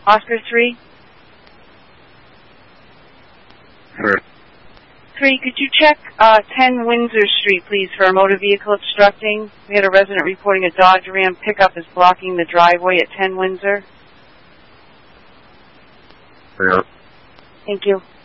Oscar 3? Sure. 3, could you check 10 Windsor Street, please, for a motor vehicle obstructing? We had a resident reporting a Dodge Ram pickup is blocking the driveway at 10 Windsor. Yeah. Thank you.